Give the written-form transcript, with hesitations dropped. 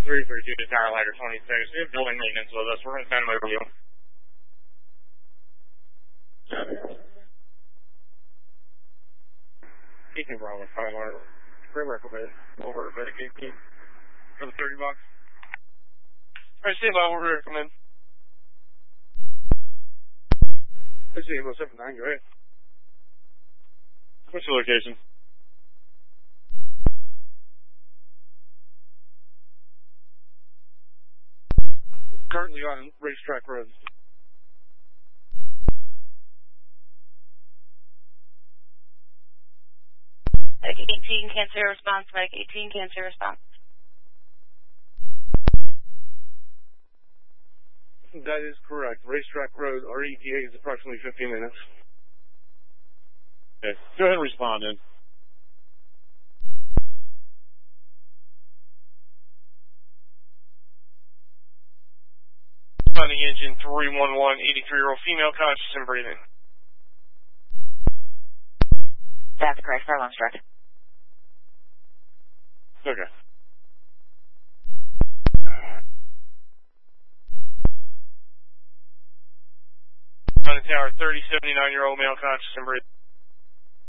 332 to Tower Ladder 26. We have building maintenance with us. We're going to send them over to you. Keeping Bravo 5 on Great recommend. Over at 18 for the 30 bucks. Alright, stand by, we'll recommend. Let's see, 79, go ahead. What's your location? Currently on Racetrack Road. Medic 18, cancer response. Medic 18, cancer response. That is correct. Racetrack Road, our ETA is approximately 15 minutes. Okay, go ahead and respond in. Finding engine 311, 83-year-old female, conscious and breathing. That's correct. Fire alarm struck. Okay. On the tower, 30, 79-year-old male, conscious and breathing.